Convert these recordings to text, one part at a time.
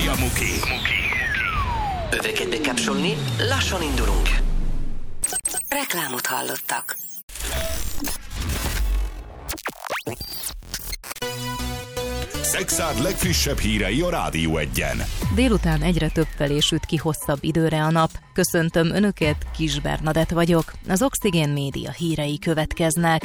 a Muki. Öveket bekapcsolni, lassan indulunk. Reklámot hallottak. Szexárd legfrissebb hírei a Rádió Egyen. Délután egyre többfelé süt ki hosszabb időre a nap. Köszöntöm Önöket, Kis Bernadett vagyok. Az Oxigén Média hírei következnek.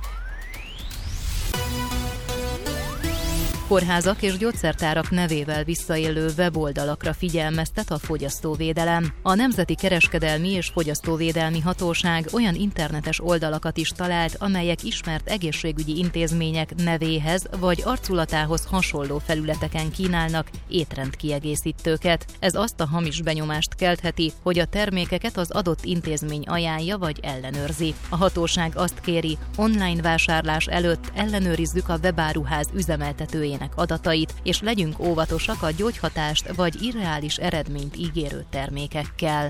Kórházak és gyógyszertárak nevével visszaélő weboldalakra figyelmeztet a fogyasztóvédelem. A Nemzeti Kereskedelmi és Fogyasztóvédelmi Hatóság olyan internetes oldalakat is talált, amelyek ismert egészségügyi intézmények nevéhez vagy arculatához hasonló felületeken kínálnak étrendkiegészítőket. Ez azt a hamis benyomást keltheti, hogy a termékeket az adott intézmény ajánlja vagy ellenőrzi. A hatóság azt kéri, online vásárlás előtt ellenőrizzük a webáruház üzemeltetőjének adatait, és legyünk óvatosak a gyógyhatást vagy irreális eredményt ígérő termékekkel.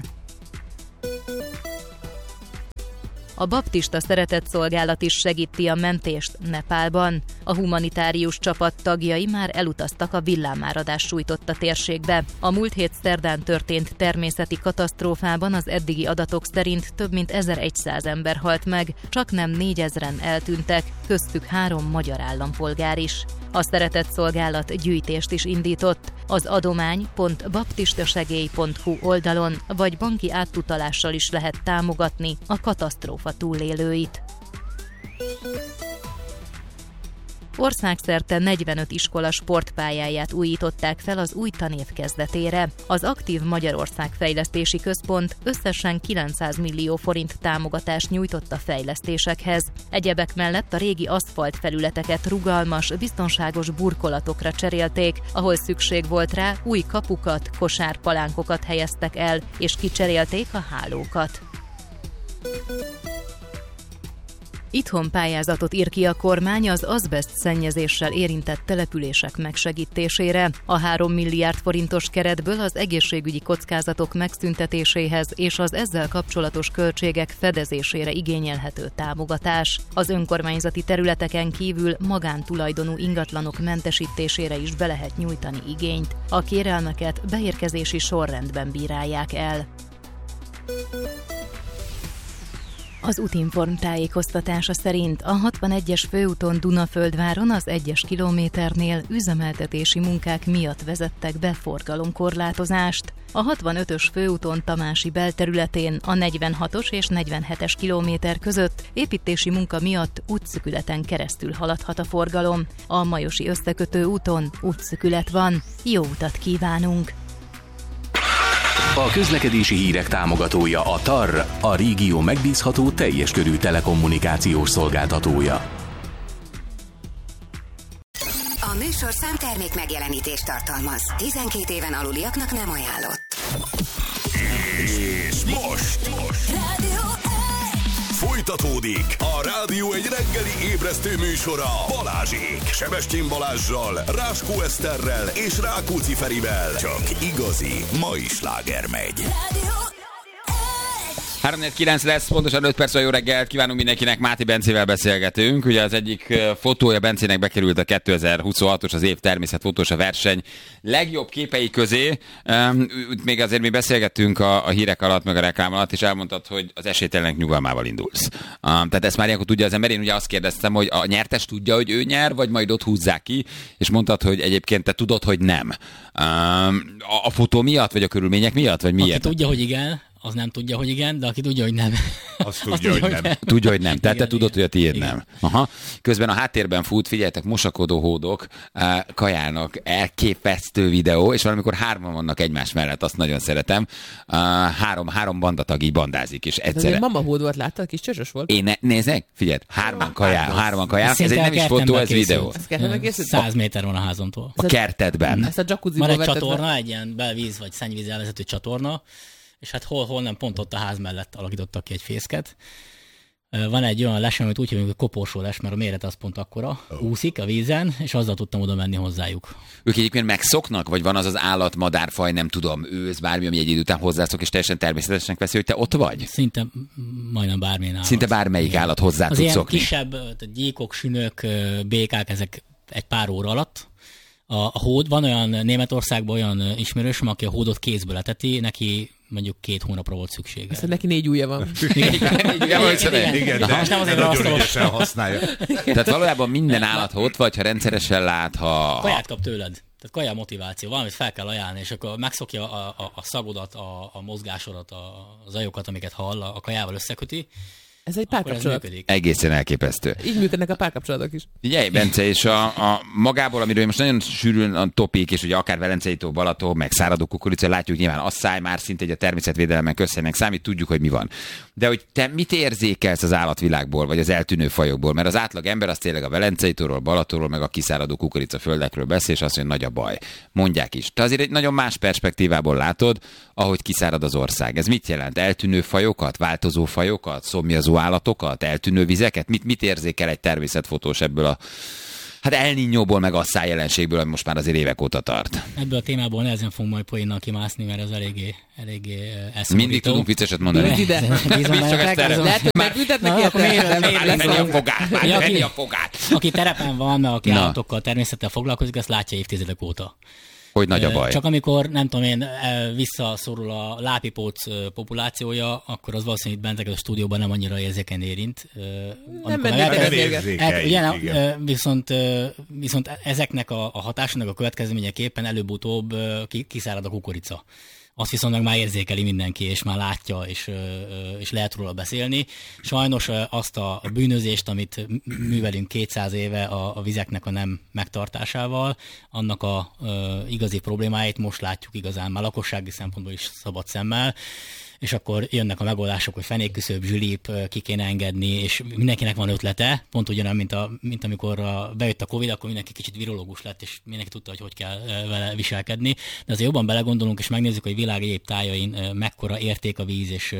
A baptista szeretetszolgálat is segíti a mentést Nepálban. A humanitárius csapat tagjai már elutaztak a villámáradás sújtotta térségbe. A múlt hét szerdán történt természeti katasztrófában az eddigi adatok szerint több mint 1100 ember halt meg, csaknem 4000-en eltűntek, köztük 3 magyar állampolgár is. A szeretetszolgálat gyűjtést is indított. Az adomány.baptistasegély.hu oldalon vagy banki átutalással is lehet támogatni a katasztrófa túlélőit. Országszerte 45 iskola sportpályáját újították fel az új tanév kezdetére. Az Aktív Magyarország Fejlesztési Központ összesen 900 millió forint támogatást nyújtott a fejlesztésekhez. Egyebek mellett a régi aszfaltfelületeket rugalmas, biztonságos burkolatokra cserélték, ahol szükség volt rá, új kapukat, kosárpalánkokat helyeztek el, és kicserélték a hálókat. Itthon pályázatot ír ki a kormány az azbeszt szennyezéssel érintett települések megsegítésére. A 3 milliárd forintos keretből az egészségügyi kockázatok megszüntetéséhez és az ezzel kapcsolatos költségek fedezésére igényelhető támogatás. Az önkormányzati területeken kívül magántulajdonú ingatlanok mentesítésére is be lehet nyújtani igényt. A kérelmeket beérkezési sorrendben bírálják el. Az Útinform tájékoztatása szerint a 61-es főúton Dunaföldváron az 1-es kilométernél üzemeltetési munkák miatt vezettek be forgalomkorlátozást. A 65-ös főúton Tamási belterületén a 46-os és 47-es kilométer között építési munka miatt útszükületen keresztül haladhat a forgalom. A Majosi összekötő úton útszükület van. Jó utat kívánunk! A közlekedési hírek támogatója a TAR, a régió megbízható teljes körű telekommunikációs szolgáltatója. A műsorszám termék megjelenítést tartalmaz. 12 éven aluliaknak nem ajánlott. És most folytatódik a Rádió egy reggeli ébresztő műsora Balázsék. Sebestyén Balázssal, Ráskó Eszterrel és Rákóczi Ferivel. Csak igazi mai sláger megy. 3-4-9 lesz, pontosan 5 perc, jó reggelt kívánunk mindenkinek, Máté Bencével beszélgetünk. Ugye az egyik fotója Bencének bekerült a 2026-os, az év természetfotósa verseny legjobb képei közé. Még azért mi beszélgettünk a hírek alatt, meg a reklám alatt, és elmondtad, hogy az esélytelenek nyugalmával indulsz. Tehát ezt már ilyenkor tudja az ember. Én ugye azt kérdeztem, hogy a nyertes tudja, hogy ő nyer, vagy majd ott húzzák ki, és mondtad, hogy egyébként te tudod, hogy nem. A fotó miatt, vagy a körülmények miatt, vagy miért? Aki tudja, hogy igen, az nem tudja, hogy igen, de aki tudja, hogy nem. Azt tudja, hogy nem. Tudja, hogy nem. Tehát te tudod, igen. hogy a tiéd Igen. nem. Aha. Közben a háttérben fut, figyeljetek, mosakodó hódok kajálnak, elképesztő videó, és valamikor 3 vannak egymás mellett, azt nagyon szeretem. 3 bandatag így bandázik, és egyszerre. Mama hódot láttad, kis csösös volt? Én nézzek, figyelj, 3 kajálnak. Ez egy nem is fotó, ez videó. 100 méter van a házamtól. A kertedben. Ezt a jacuzziból Van egy vetted csatorna, egy ilyen belvíz vagy szennyvíz elvezető csatorna, és hát hol nem, pont ott a ház mellett alakítottak ki egy fészket. Van egy olyan les, amit úgy hívjuk, hogy koporsó les, mert a méret az pont akkora, úszik a vízen, és azzal tudtam oda menni hozzájuk. Ők egyébként megszoknak, vagy van az állat, madárfaj, nem tudom, ősz, bármi, ami egy idő után hozzászok, és teljesen természetesnek veszi, hogy te ott vagy? Szinte majdnem bármilyen állat. Szinte bármelyik állat hozzá tud szokni. Az ilyen kisebb gyíkok, sünök, békák, ezek egy pár óra alatt, A hód, van olyan Németországban olyan ismerősöm, aki a hódot kézből eteti, neki mondjuk 2 hónapra volt szüksége. Aztán neki 4 ujja van. Igen, de nagyon ügyesen használja. Tehát valójában minden állat ott vagy, ha rendszeresen lát, ha... Kaját kap tőled. Tehát kaja motiváció, valamit fel kell ajánlani, és akkor megszokja a szagodat, a mozgásodat, a zajokat, amiket hall, a kajával összeköti. Ez egy párkapcsolat. Egészen elképesztő. Így működnek a párkapcsolatok is. Figyelj, Bence, és a magából, amiről most nagyon sűrűn a topik, és ugye akár Velencei tó, Balaton, meg száradó kukorica, látjuk nyilván asszály már szinte egy a természetvédelemnek köszönnek számít, tudjuk, hogy mi van. De hogy te mit érzékelsz az állatvilágból, vagy az eltűnő fajokból? Mert az átlag ember az tényleg a Velencei tóról, Balatonról, meg a kiszáradó kukorica földekről beszél, és azt mondja, nagy a baj. Mondják is. Te azért egy nagyon más perspektívából látod, ahogy kiszárad az ország. Ez mit jelent? Eltűnő fajokat, változó fajokat, szomjazó állatokat, eltűnő vizeket? Mit érzékel egy természetfotós ebből a El Niñóból, meg asszály jelenségből, ami most már azért évek óta tart? Ebből a témából nehezen fogunk majd poénnal kimászni, mert ez eléggé elszomorító. Mindig tudunk vicceset mondani. Lehet, hogy megbüntetnek érte? a fogát. Aki terepen van, meg aki állatokkal, természettel foglalkozik, ezt látja évtizedek óta. Hogy nagy a baj. Csak amikor, nem tudom én, visszaszorul a lápipóc populációja, akkor az valószínűleg itt bentek a stúdióban nem annyira érzékeny érint. Viszont ezeknek a hatásnak a következményeképpen előbb-utóbb kiszárad a kukorica. Azt viszont meg már érzékeli mindenki, és már látja, és lehet róla beszélni. Sajnos azt a bűnözést, amit művelünk 200 éve a vizeknek a nem megtartásával, annak a igazi problémáit most látjuk igazán már lakossági szempontból is szabad szemmel, és akkor jönnek a megoldások, hogy fenékküszöbb, zsülip, ki kéne engedni, és mindenkinek van ötlete, pont ugyanaz, mint amikor bejött a Covid, akkor mindenki kicsit virológus lett, és mindenki tudta, hogy kell vele viselkedni. De azért jobban belegondolunk, és megnézzük, hogy világ egyéb tájain mekkora érték a víz, és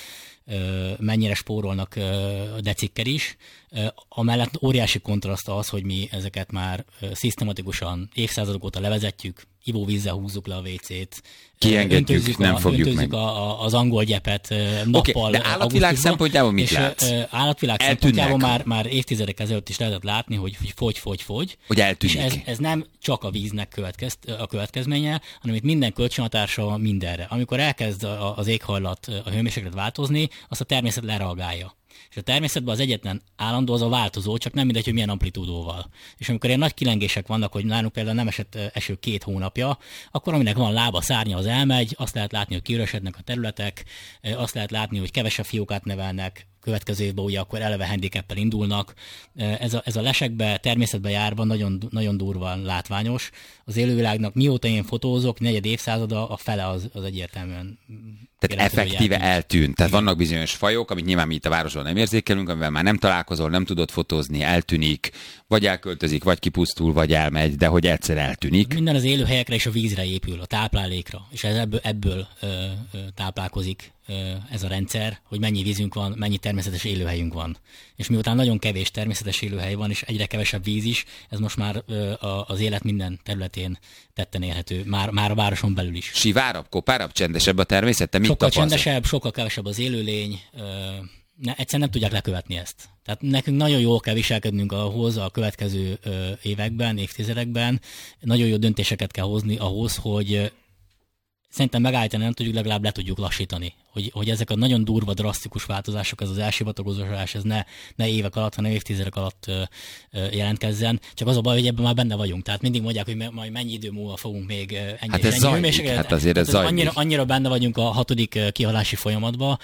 mennyire spórolnak decikkel is. Amellett óriási kontraszt az, hogy mi ezeket már szisztematikusan évszázadok óta levezetjük, ivóvízzel húzzuk le a WC-t, kiengedjük, nem fogjuk meg. Az angol gyepet nappal. De állatvilág szempontjából mit látsz? Állatvilág szempontjából már évtizedek ezelőtt is lehetett látni, hogy fogy. Hogy eltűnik. És ez nem csak a víznek a következménye, hanem itt minden kölcsönhatása van mindenre. Amikor elkezd az éghajlat, a hőmérséklet változni, azt a természet lereagálja. És a természetben az egyetlen állandó az a változó, csak nem mindegy, hogy milyen amplitúdóval. És amikor ilyen nagy kilengések vannak, hogy nálunk például nem esett eső 2 hónapja, akkor aminek van lába, szárnya, az elmegy, azt lehet látni, hogy kiüresednek a területek, azt lehet látni, hogy kevesebb fiókát nevelnek, következő évben ugye akkor eleve handicappel indulnak. Ez a lesekbe, természetbe járva nagyon, nagyon durván látványos. Az élővilágnak mióta én fotózok, 4 évszázada, a fele az egyértelműen. Tehát effektíve eltűnt. Tehát vannak bizonyos fajok, amit nyilván mi itt a városban nem érzékelünk, amivel már nem találkozol, nem tudod fotózni, eltűnik, vagy elköltözik, vagy kipusztul, vagy elmegy, de hogy egyszer eltűnik. Minden az élőhelyekre és a vízre épül, a táplálékra, és ebből táplálkozik ez a rendszer, hogy mennyi vízünk van, mennyi természetes élőhelyünk van. És miután nagyon kevés természetes élőhely van, és egyre kevesebb víz is, ez most már az élet minden területén tetten érhető, már a városon belül is. Sivárabb, kopárabb, csendesebb a természet? Te sokkal csendesebb, sokkal kevesebb az élőlény, egyszerűen nem tudják lekövetni ezt. Tehát nekünk nagyon jól kell viselkednünk ahhoz a következő években, évtizedekben, nagyon jó döntéseket kell hozni ahhoz, hogy szerintem megállítani nem tudjuk, legalább le tudjuk lassítani. Hogy ezek a nagyon durva, drasztikus változások, ez az elsivatagozás, ez ne évek alatt, hanem évtizedek alatt jelentkezzen. Csak az a baj, hogy ebben már benne vagyunk. Tehát mindig mondják, hogy majd mennyi idő múlva fogunk még ennyi hőmérsékletet. Hát azért ez annyira benne vagyunk a 6. kihalási folyamatban,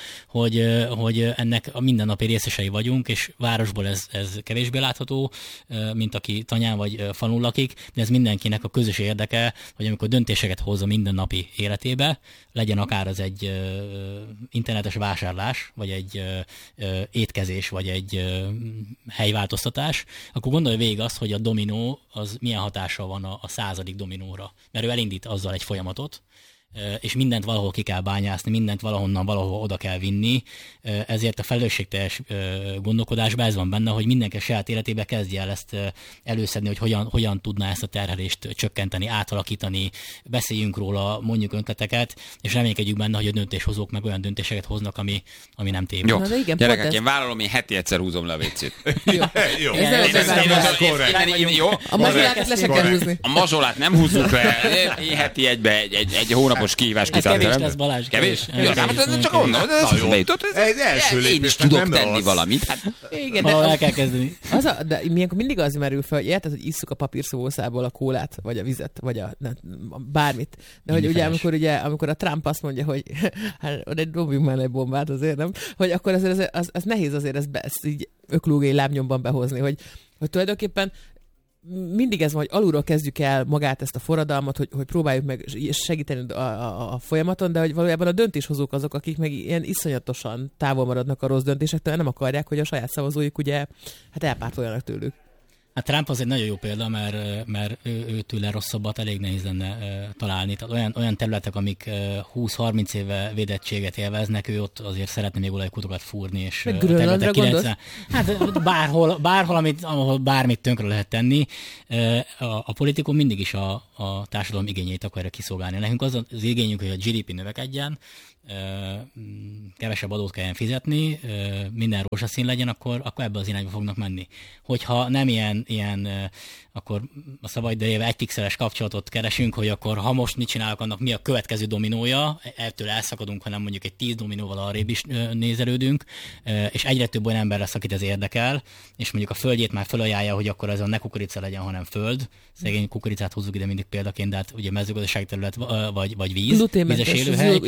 hogy ennek a mindennapi részesei vagyunk, és városból ez kevésbé látható, mint aki tanyán vagy falun lakik, de ez mindenkinek a közös érdeke, hogy amikor döntéseket hoz a mindennapi életébe, legyen akár az egy internetes vásárlás, vagy egy étkezés, vagy egy helyváltoztatás, akkor gondolj végig azt, hogy a dominó az milyen hatással van a 100. dominóra. Mert ő elindít azzal egy folyamatot, és mindent valahol ki kell bányászni, mindent valahol oda kell vinni, ezért a felelősségteljes gondolkodásban ez van benne, hogy mindenki a saját életébe kezdje el ezt előszedni, hogy hogyan tudná ezt a terhelést csökkenteni, átalakítani, beszéljünk róla, mondjuk ötleteket, és reménykedjük benne, hogy a döntéshozók meg olyan döntéseket hoznak, ami nem téved. Jó, gyerekek, én vállalom, én heti egyszer húzom le a vécét. Jó. A mazsolát le se kell húzni. A mazsolát nem húzzuk le, én heti egy hónapos kihívás kitartom. Kevés lesz, Balázs. Kevés? Csak mondom, én is tudok tenni valamit. Igen, de el kell kezdeni. De ilyenkor mindig az merül fel, hogy érted, hogy isszuk a papírszószából a kólát, vagy a vizet, vagy a bármit. De hogy ugye, amikor a Trump azt mondja, hogy hát dobjunk már egy bombát, azért nem, hogy akkor az nehéz azért ezt így öklógé lábnyomban behozni, hogy tulajdonképpen mindig ez van, hogy alulról kezdjük el magát ezt a forradalmat, hogy próbáljuk meg segíteni a folyamaton, de hogy valójában a döntéshozók azok, akik meg ilyen iszonyatosan távol maradnak a rossz döntésektől, nem akarják, hogy a saját szavazóik ugye hát elpártoljanak tőlük. Hát Trump az egy nagyon jó példa, mert ő tőle rosszabbat elég nehéz lenne találni. Tehát olyan területek, amik 20-30 éve védettséget élveznek, ő ott azért szeretne még olajkutokat fúrni. És meg Grönlandra gondolsz? Hát bárhol, ahol bármit tönkre lehet tenni. A politikum mindig is a társadalom igényeit akarja kiszolgálni. Nekünk az igényünk, hogy a GDP növekedjen, kevesebb adót kelljen fizetni, minden rózsaszín legyen, akkor ebbe az irányba fognak menni. Hogyha nem ilyen akkor a szabad idejével egy pixeles kapcsolatot keresünk, hogy akkor ha most mit csinálok, annak mi a következő dominója, ettől elszakadunk, hanem mondjuk egy 10 dominóval arrébb is nézelődünk, és egyre több olyan ember lesz, akit ez érdekel, és mondjuk a földjét már felajánlja, hogy akkor ez a ne kukorica legyen, hanem föld. Szegény kukoricát hozzuk ide mindig példaként, de hát ugye mezőgazdasági terület vagy víz, vízes élőhely,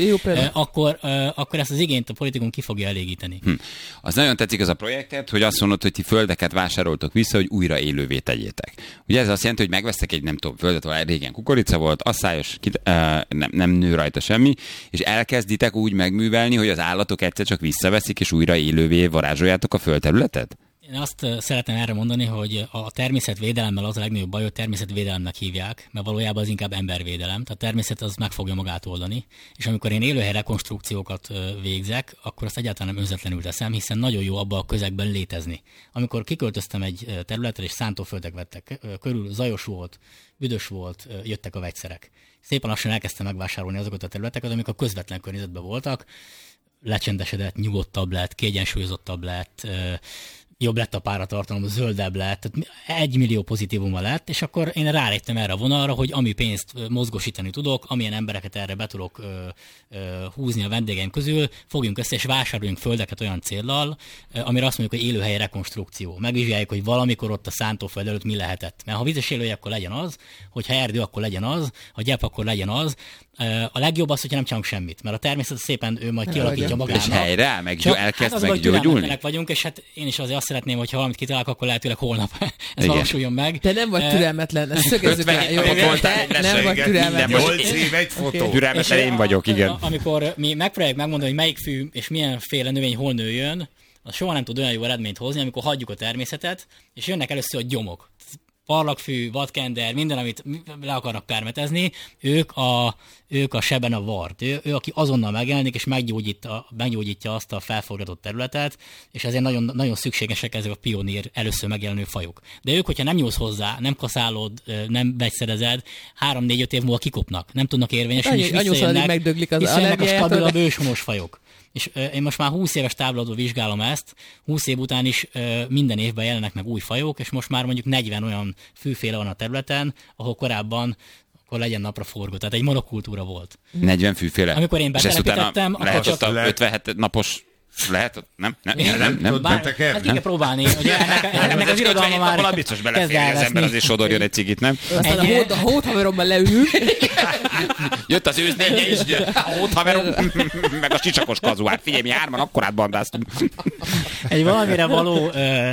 akkor ezt az igényt a politikum ki fogja elégíteni. Az nagyon tetszik az a projektet, hogy azt mondod, hogy ti földeket vásároltok vissza, hogy újra élővé tegyétek. Ugye ez azt jelenti, hogy megvesztek egy, nem tudom, földet, ahol régen kukorica volt, asszályos, nem nő rajta semmi, és elkezditek úgy megművelni, hogy az állatok egyszer csak visszaveszik, és újra élővé varázsoljátok a földterületet? Én azt szeretném erre mondani, hogy a természetvédelemmel az a legnagyobb baj, hogy természetvédelemnek hívják, mert valójában az inkább embervédelem. Tehát a természet az meg fogja magát oldani, és amikor én élőhely rekonstrukciókat végzek, akkor azt egyáltalán nem önzetlenül teszem, hiszen nagyon jó abban a közegben létezni. Amikor kiköltöztem egy területre, és szántóföldek vettek körül, zajos volt, büdös volt, jöttek a vegyszerek. Szépen lassan elkezdtem megvásárolni azokat a területeket, amik a közvetlen környezetben voltak, lecsendesedett, nyugodtabb lett, kiegyensúlyozottabb lett, jobb lett a páratartalom, zöldebb lett, tehát 1 millió pozitívuma lett, és akkor én ráléptem erre a vonalra, hogy ami pénzt mozgósítani tudok, amilyen embereket erre be tudok húzni a vendégeim közül, fogjunk össze és vásároljunk földeket olyan céllal, amire azt mondjuk, hogy élőhely rekonstrukció. Megvizsgáljuk, hogy valamikor ott a szántóföld előtt mi lehetett. Mert ha vízes élőhely, akkor legyen az, hogyha erdő, akkor legyen az, ha gyep, akkor legyen az. A legjobb az, hogyha nem csinálunk semmit, mert a természet szépen ő majd kialakítja magának. És helyre, elkezd meggyógyulni. Vagyunk, és hát én is azért azt szeretném, hogy ha valamit kitalálok, akkor lehetőleg holnap ez valósuljon meg. Te nem vagy türelmetlen, ezt szögezzük le. Nem vagy türelmetlen. 8 év egy fotó. Türelmetlen én vagyok, igen. Amikor mi megpróbáljuk megmondani, hogy melyik fű és milyenféle növény hol nőjön, az soha nem tud olyan jó eredményt hozni, amikor hagyjuk a természetet, és jönnek először a gyomok. Parlagfű, vadkender, minden, amit le akarnak permetezni, ők a seben a vart. Ő, aki azonnal megjelenik, és meggyógyítja azt a felforgatott területet, és ezért nagyon, nagyon szükségesek ezek a pionír először megjelenő fajok. De ők, hogyha nem nyúlsz hozzá, nem kaszálod, nem vegyszerezed, 3-4-5 év múlva kikopnak, nem tudnak érvényesülni, és visszajönnek a stabilabb őshonos fajok. És én most már 20 éves távlatból vizsgálom ezt, 20 év után is minden évben jelennek meg új fajok, és most már mondjuk 40 olyan fűféle van a területen, ahol korábban akkor legyen napraforgó. Tehát egy monokultúra volt. 40 fűféle? Amikor én betelepítettem, akkor lehet csak... 57 napos... Lehet? Nem. Hát ki kell próbálni. Ugye ennek az irodalma már biztos beleférje az ember, azért sodorjon egy cigit, nem? Aztán a hóthaveromban leülünk. Jött az őzdénye is, a hóthaverom, meg a csicsakos kazuár. Figyelj, mi 3-an akkorát bandáztunk. Egy valamire való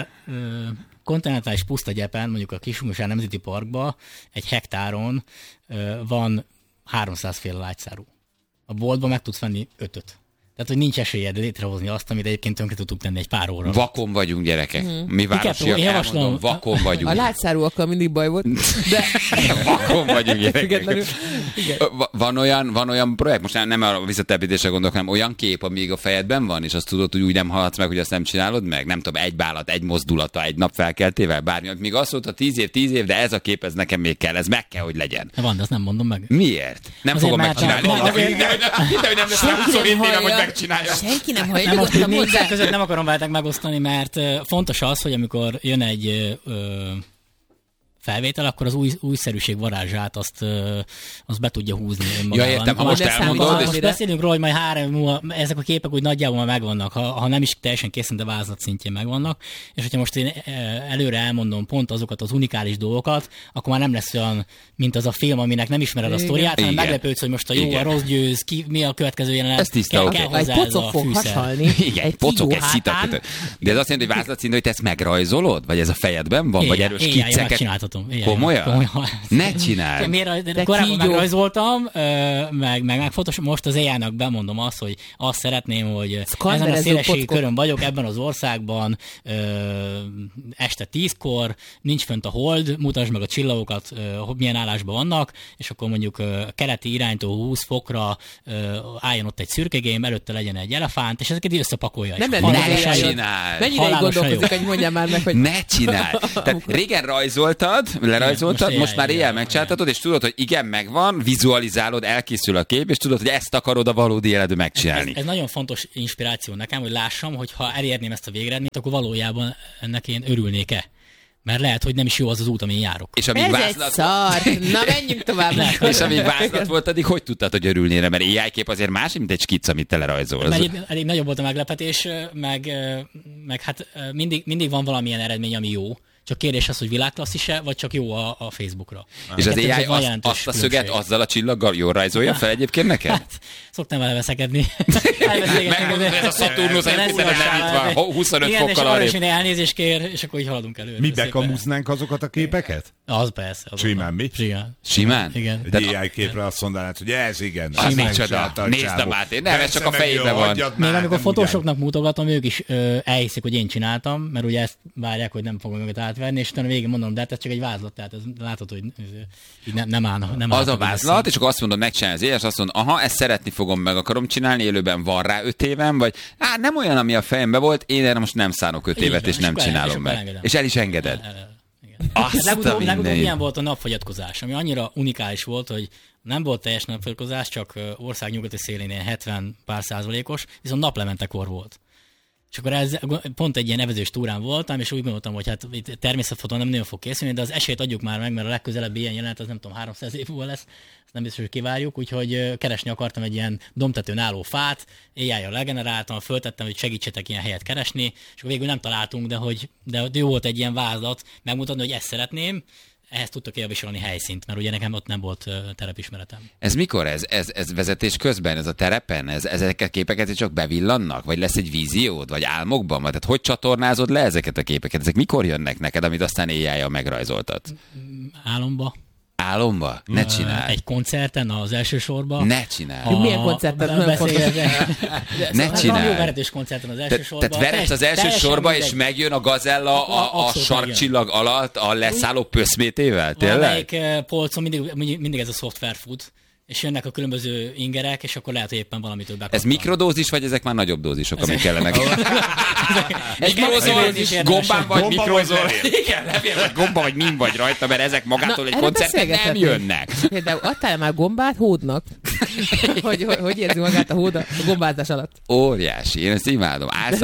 kontinentális pusztagyepen, mondjuk a Kis-Humusár Nemzeti Parkban egy hektáron van 300 féle lágyszárú. A boltban meg tudsz venni 5-öt. Tehát, hogy nincs esélyed létrehozni azt, amit egyébként tönkre tudtuk tenni egy pár óra. Vakon vagyunk, gyerekek. Mi városiak, elmondom, vakon vagyunk. A látszárúakkal mindig baj volt, de... Vakon vagyunk, gyerekek. Van olyan projekt, most nem a visszatelepítésre gondolok, hanem olyan kép, amíg a fejedben van, és azt tudod, hogy úgy nem hallhatsz meg, hogy azt nem csinálod meg? Nem tudom, egy bálat, egy mozdulata, egy nap felkeltével, bármi. Még azt mondta 10 év, de ez a kép, ez nekem még kell, ez meg kell, hogy legyen. Van, de azt nem mondom meg. Miért? Nem azért fogom megcsinálni. Senki nem hallja. Nem akarom veletek megosztani, mert fontos az, hogy amikor jön egy felvétel, akkor az újszerűség varázsát azt be tudja húzni önmagában. Ja, értem, ha most elmondod. Most beszélünk róla, hogy majd 3 múlva ezek a képek úgy nagyjából megvannak, ha nem is teljesen készen, de vázlat szintjén megvannak, és hogyha most én előre elmondom pont azokat az unikális dolgokat, akkor már nem lesz olyan, mint az a film, aminek nem ismered a sztoriát, hanem meglepődsz, hogy most a jó, a rossz győz, mi a következő jelenet. Ez tiszta. Egy pocok fog hasalni. Igen, egy pocok, egy szitakötő. De ez azt jelenti, hogy vázlat szintén, hogy te ezt megrajzolod? Vagy ez a fejedben van? Vagy erős kicceket? Komolyan? Ne csinálj! Korábban megrajzoltam, meg fotos, most az AI-nak bemondom azt, hogy azt szeretném, hogy ezen a szélességi körön vagyok, ebben az országban este 10-kor, nincs fönt a hold, mutasd meg a csillagokat, milyen állásban vannak, és akkor mondjuk keleti iránytól 20 fokra álljon ott egy szürkegém, előtte legyen egy elefánt, és ezeket így összepakolja. Ne csinálj! Mennyire gondolkozik, hogy mondjam már meg, hogy... Ne csinálj! Tehát régen lerajzoltad, most már éjjel megcsináltatod, és tudod, hogy igen, megvan, vizualizálod, elkészül a kép, és tudod, hogy ezt akarod a valódi életben megcsinálni. Ez nagyon fontos inspiráció nekem, hogy lássam, hogy ha elérném ezt a végeredményt, akkor valójában ennek én örülnék-e. Mert lehet, hogy nem is jó az út, amin járok. És ez vázlat... egy szar! Na, menjünk tovább. És amíg vázlat volt, addig hogy tudtad, hogy örülnél? Mert AI kép azért más, mint egy skic, amit te lerajzolsz. Elég nagyobb volt a meglepetés, meg hát mindig van valamilyen eredmény, ami jó. Csak kérdés az, hogy világklasszis-e, vagy csak jó a Facebookra. És az AI azt a szöget azzal a csillaggal jól rajzolja fel egyébként neked? Hát, szoktam vele veszekedni. Megmondod, ez a Saturnus, nem 25 fokkal arra. Igen, és elnézést kér, és akkor így haladunk előre. Mi bekamuznánk azokat a képeket? Az persze. Simán mi? Simán? Igen. Egy AI képre azt mondanád, hogy ez igen. Az micsoda. Nézd a Máté. Nem, ez csak a fejében van. Még amikor fotósoknak mutogatom, ők is elhiszik, hogy én csináltam, mert ugye ezt várják, hogy nem fogom őket átvenni, és utána végén mondom, de hát ez csak egy vázlat, tehát ez látod, hogy nem állna. Az a vázlat, és akkor azt mondom, megcsinálni az és azt mondom, aha, ezt szeretni fogom, meg akarom csinálni, élőben van rá 5 évem, vagy nem olyan, ami a fejemben volt, én erre most nem szánok 5 évet, és nem csinálom meg. És el is engeded. Legutóbb ilyen volt a napfogyatkozás, ami annyira unikális volt, hogy nem volt teljes napfogyatkozás, csak ország nyugati szélén 70 pár százalékos, viszont naplementekor volt. És akkor ez pont egy ilyen evezős túrán voltam, és úgy gondoltam, hogy hát természetfotó nem nagyon fog készülni, de az esélyt adjuk már meg, mert a legközelebbi ilyen jelenet, az nem tudom, 300 év múlva lesz, ezt nem biztos, hogy kivárjuk, úgyhogy keresni akartam egy ilyen domtetőn álló fát, AI-jal legeneráltam, föltettem, hogy segítsetek ilyen helyet keresni, és akkor végül nem találtunk, de jó volt egy ilyen vázlat, megmutatni, hogy ezt szeretném. Ehhez tudtok javasolni helyszínt, mert ugye nekem ott nem volt terepismeretem. Ez mikor? Ez vezetés közben? Ez a terepen? Ezeket a képeket csak bevillannak? Vagy lesz egy víziód? Vagy álmokban? Tehát hogy csatornázod le ezeket a képeket? Ezek mikor jönnek neked, amit aztán AI-jal megrajzoltat? Álomba. Álomba? Ne csinálj. Egy koncerten, az első sorban. Ne csinálj. Milyen koncerten? Ne csinálj. Jó veretős koncerten az első sorban. Tehát veretsz az első sorba, és megjön a gazella a sarkcsillag alatt a leszálló pöszmétével? Tényleg? Valamelyik polcon mindig ez a szoftver fut. És jönnek a különböző ingerek, és akkor lehet, hogy éppen valamitől bekaptam. Ez mikrodózis, vagy ezek már nagyobb dózisok, amik kellenek? Mikrozol, gombán vagy mikrozol. Igen, levél vagy gomba, vagy min vagy rajta, mert ezek magától egy koncerten nem jönnek. De adtál már gombát hódnak? Hogy érzi magát a hód a gombázás alatt? Óriási, én ezt imádom.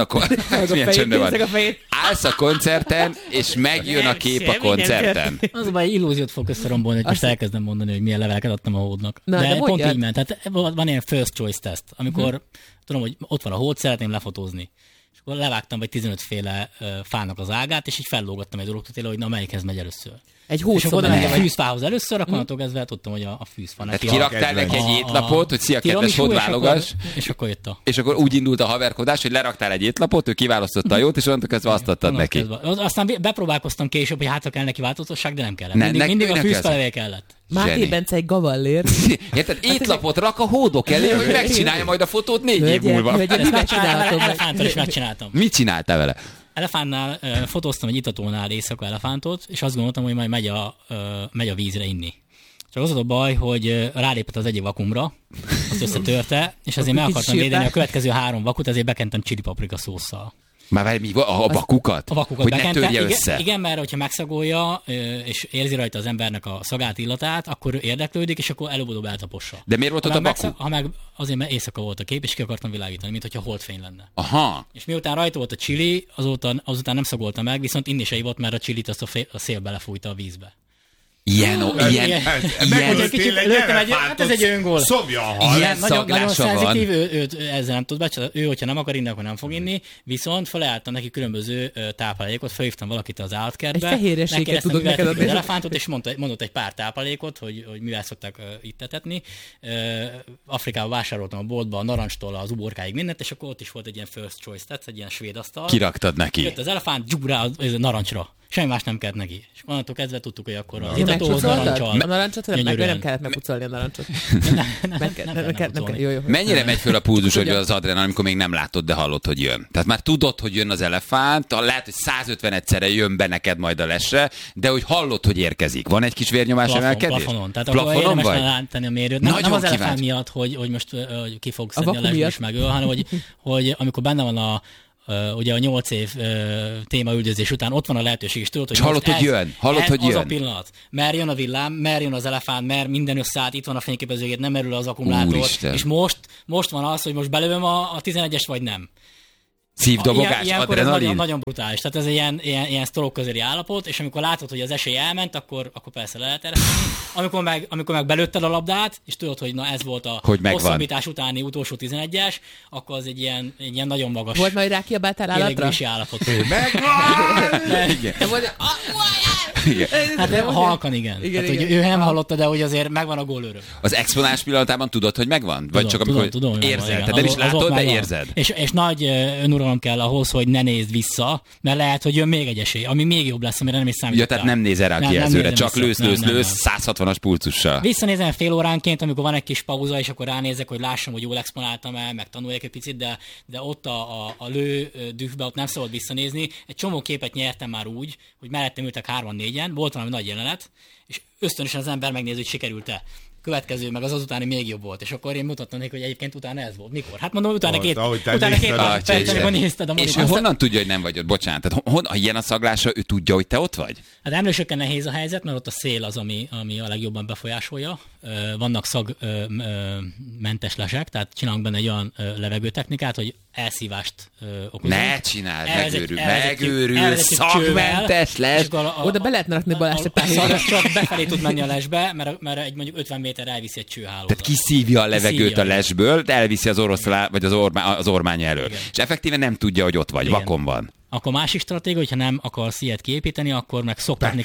Állsz a koncerten, és megjön a kép a koncerten. Az baj, illúziót fog összerombolni, hogy most elkezdem mondani, hogy milyen leveleket adtam a hódnak. De pont így ment. Tehát van ilyen first choice test, amikor tudom, hogy ott van a hód, szeretném lefotózni. És akkor levágtam vagy 15 féle fának az ágát, és így fellógattam egy dolgot, hogy na melyikhez megy először. Egy hód. És akkor oda mentem a fűzfához először, akkor onnantól kezdve tudtam, hogy a fűzfa. Tehát kiraktál neki egy étlapot, hogy szia, kedves hód, válogass. És akkor jött És akkor úgy indult a haverkodás, hogy leraktál egy étlapot, ő kiválasztotta a jót, és onnantól kezdve azt adtad neki. Aztán bepróbálkoztam később, hogy hátra kell neki változatosság, de nem kellett. Mindig a fűzfelevé kellett. Máté Bence egy gavallér. Érted? Étlapot rak a hódok elé, hogy megcsinálja majd a fotót 4 év múlva. Ezt elefántal is megcsináltam. Mit csináltál vele? Elefántnál fotóztam egy itatónál éjszaka elefántot, és azt gondoltam, hogy majd megy a vízre inni. Csak az a baj, hogy rálépett az egyik vakumra, azt összetörte, és azért meg akartam védeni a következő 3 vakut, ezért bekentem chili paprika szósszal. Már a vakukat? A vakukat hogy bekente, ne törje össze? Igen, mert hogyha megszagolja, és érzi rajta az embernek a szagát, illatát, akkor érdeklődik, és akkor előbb-utóbb eltapossa. De miért volt ott a vaku? Azért, mert éjszaka volt a kép, és ki akartam világítani, mint hogyha holdfény lenne. Aha. És miután rajta volt a chili, azután nem szagolta meg, viszont inni se ivott, mert a chilit azt a szél belefújta a vízbe. Ez egy öngól. Szomja a hal. Ilyen nagyon szenzitív, van. ő ezzel nem tud becsatolni. Ő, hogyha nem akar inni, akkor nem fog inni, viszont felajánlottam neki különböző táplálékot, felhívtam valakit az állatkertbe. Egy fehérjeséget tudok neked adni. Az elefántot, és mondott egy pár táplálékot, hogy mivel szokták itt etetni. Afrikában vásároltam a boltba a narancstól az uborkáig mindent, és akkor ott is volt egy ilyen first choice, tehát egy ilyen svéd asztal. Kiraktad neki. Jött az elefánt, rá a narancsra. Semmi más nem kellett neki. És onnantól kezdve tudtuk, hogy akkor az itatóhoz narancsal. A narancsot nem kellett megpucolni a narancsot. Mennyire megy föl a pulzus, hogy az adrenalin, amikor még nem látod, de hallod, hogy jön? Tehát már tudod, hogy jön az elefánt, lehet, hogy 150 egyszerre jön be neked majd a lesre, de hogy hallod, hogy érkezik. Van egy kis vérnyomás emelkedés? Plafonon. Tehát akkor érdemes látni a mérőt. Nem az elefánt miatt, hogy most ki fog szedni a lesbe és megöl, hanem hogy amikor benne van ugye a 8 év témaüldözés után ott van a lehetőség, és tudod, hogy hallod, hogy jön. Az a pillanat. Mert jön a villám, mert jön az elefánt, mert minden összeállt, itt van a fényképezőgép, nem merül az akkumulátor, Úristen. és most van az, hogy most belövöm a 11-est, vagy nem. Szívdobogás, adrenalin? Ez nagyon brutális. Tehát ez egy ilyen sztorok közeli állapot, és amikor látod, hogy az esély elment, akkor persze le lehet ereszteni. Amikor meg belőtted a labdát, és tudod, hogy na ez volt a hosszabbítás utáni utolsó 11-es, akkor az egy ilyen nagyon magas. Volt majd rákiabáltál állatra? Állapot. Megvan! Hát halkan igen. Ő nem hallotta, de hogy azért megvan a gólőröm. Az exponás pillanatában tudod, hogy megvan? Vagy csak amikor érzed? Tehát nem is látod, de érzed. És nagy önuralom kell ahhoz, hogy ne nézd vissza, mert lehet, hogy jön még egy esély, ami még jobb lesz, amire nem is számítottál. Ja, tehát nem nézel rá a kijelzőre, csak lősz, 160-as pulcussal. Visszanézem fél óránként, amikor van egy kis pauza, és akkor ránézek, hogy lássam, hogy jól exponáltam el, meg tanuljak egy picit, de ott a lő dühbe ott nem szabad visszanézni. Egy csomó képet nyertem már úgy, hogy mellettem ültek 3-4-en, volt valami nagy jelenet, és ösztönösen az ember megnézi, hogy sikerült-e. Következő, meg az utáni még jobb volt. És akkor én mutattam neki, hogy egyébként utána ez volt. Mikor? Hát mondom, utána két perc, amikor nézted a és ő honnan tudja, hogy nem vagy ott? Bocsánat, tehát ha ilyen a szaglása, ő tudja, hogy te ott vagy? Hát emlősökkel nehéz a helyzet, mert ott a szél az, ami a legjobban befolyásolja. Vannak szagmentes lesek, tehát csinálunk benne egy olyan levegőtechnikát, hogy elszívást okozunk. Ne csináld, megőrül, szagmentes les. Oda be lehetne rakni Balázs egy pár hétre. Csak befelé tud menni a lesbe, mert egy mondjuk 50 méter elviszi egy csőhálózat. Tehát kiszívja a levegőt a lesből, de elviszi az oroszlá, vagy az ormány elől. Igen. És effektíven nem tudja, hogy ott vagy, vakon van. Akkor másik stratégia, hogyha nem akarsz ilyet kiépíteni, akkor meg szoktatni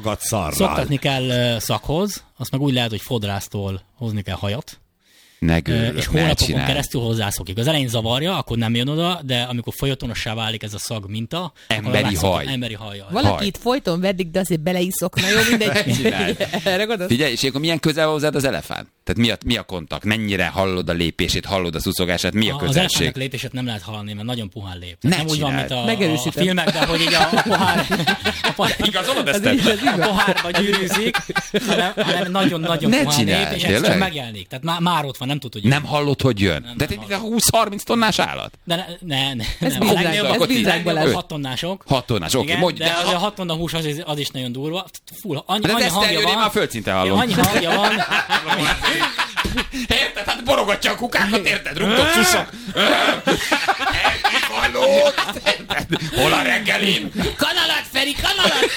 kell szakhoz, azt meg úgy lehet, hogy fodrásztól hozni kell hajat. És hónapokon keresztül hozzászokik. Az elején zavarja, akkor nem jön oda, de amikor folytonossá válik ez a szag minta, emberi hajjal. Valaki itt folyton verdik, de azért beleiszok. Na jó, mindegy. Figyelj, és akkor milyen közel hozzád az elefánt? Tehát mi a kontakt? Mennyire hallod a lépését, hallod a szuszogását? Mi a közelség? Az elefántnak lépését nem lehet hallani, mert nagyon puhán lép. Nem úgy van, mint a filmekben, hogy így a pohár... Igazolod ezt? A pohárba gyűrűzik, hanem nagyon-nagyon puhán lép, és ez csak megjelenik. Tehát már ott van, nem tudod, hogy nem hallod, hogy jön. De egy 20-30 tonnás állat? Ne. Ez vízrákban 6 tonnások. 6 tonnás, oké. De a 6 tonna hús az is nagyon durva. Annyi hangja van. Már földszinten hallom. Annyi hangja van. Érted? Hát borogatja a kukákat, érted? Rúgtok szuszok. Hol a reggelim? Kanalat, Feri, kanalat!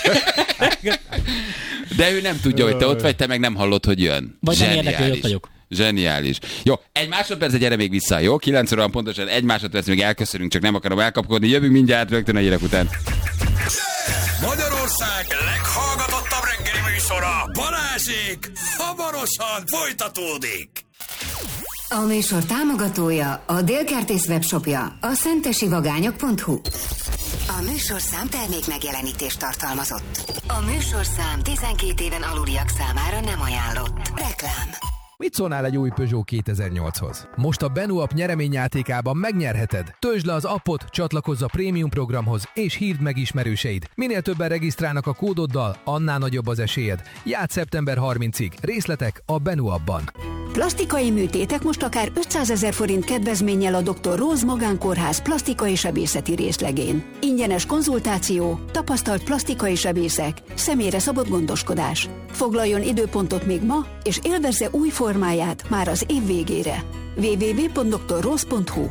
De ő nem tudja, hogy te ott vagy, te meg nem hallod, hogy jön. Vagy nem érdekel, hogy ott vagyok. Zseniális. Jó, egy másodperc, gyere még vissza, jó? 9 óra pontosan, egy másodperc még elköszönünk, csak nem akarom elkapkodni. Jövünk mindjárt rögtön a hírek után. Magyarország leghallgatottabb reggeli műsora, Balázsék, hamarosan folytatódik. A műsor támogatója a Délkertész webshopja, a szentesivagányok.hu. A A műsorszám termék megjelenítést tartalmazott. A műsorszám 12 éven aluliak számára nem ajánlott. Reklám. Mit szólnál egy új Peugeot 2008-hoz? Most a Benu app nyereményjátékában megnyerheted. Töltsd le az appot, csatlakozz a prémium programhoz, és hívd meg ismerőseid. Minél többen regisztrálnak a kódoddal, annál nagyobb az esélyed. Játsz szeptember 30-ig. Részletek a Benu appban. Plastikai műtétek most akár 500 000 forint kedvezménnyel a Dr. Rose Magánkórház plastikai sebészeti részlegén. Ingyenes konzultáció, tapasztalt plastikai sebészek, személyre szabott gondoskodás. Foglaljon időpontot még ma, és élvezze új formáját már az év végére. www.drrose.hu.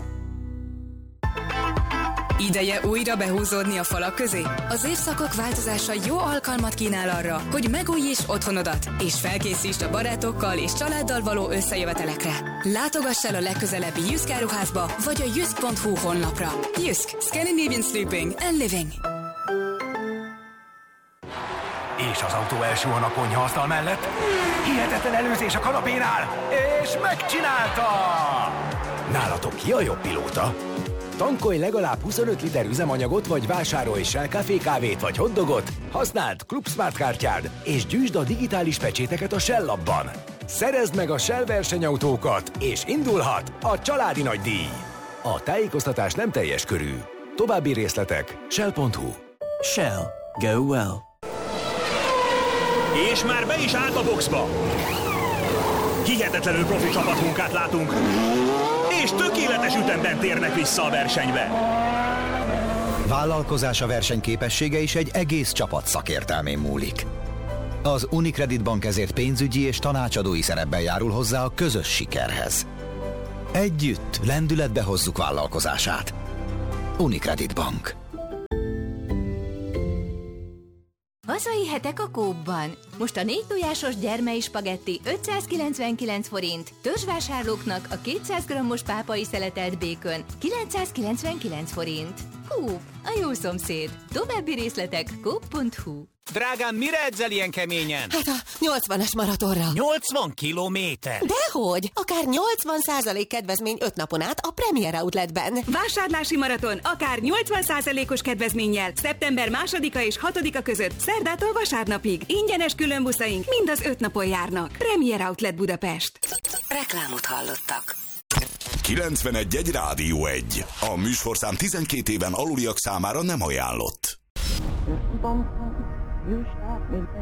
Ideje újra behúzódni a falak közé? Az évszakok változása jó alkalmat kínál arra, hogy megújíts otthonodat, és felkészítsd a barátokkal és családdal való összejövetelekre. Látogass el a legközelebbi Jysk áruházba, vagy a jysk.hu honlapra. Jysk. Scandinavian Sleeping and Living. És az autó elsúhan a konyhaasztal mellett. Hihetetlen előzés a kanapénál, és megcsinálta! Nálatok ki a jobb pilóta? Tankolj legalább 25 liter üzemanyagot, vagy vásárolj Shell Café kávét vagy hotdogot, használd Club Smart kártyád, és gyűjtsd a digitális pecséteket a Shell appban. Szerezd meg a Shell versenyautókat, és indulhat a családi nagydíj. A tájékoztatás nem teljes körű. További részletek shell.hu. Shell. Go well. És már be is állt a boxba. Hihetetlenül profi csapatmunkát látunk, és tökéletes ütemben térnek vissza a versenybe. Vállalkozása versenyképessége is egy egész csapat szakértelmén múlik. Az Unicredit Bank ezért pénzügyi és tanácsadói szerepben járul hozzá a közös sikerhez. Együtt lendületbe hozzuk vállalkozását. Unicredit Bank. Hazai hetek a Coopban. Most a 4 tojásos gyermei spagetti 599 forint, törzsvásárlóknak a 200 g-os pápai szeletelt békön 999 forint. Coop, a jó szomszéd. További részletek coop.hu. Drágám, mire edzel ilyen keményen? Hát a 80-as maratonra. 80 kilométer? Dehogy! Akár 80% kedvezmény 5 napon át a Premier Outletben. Vásárlási maraton akár 80%-os kedvezménnyel szeptember 2-a és 6-a között szerdától vasárnapig. Ingyenes különbuszaink mind az 5 napon járnak. Premier Outlet Budapest. Reklámot hallottak. 91.1 Rádió 1. A műsorszám 12 éven aluliak számára nem ajánlott.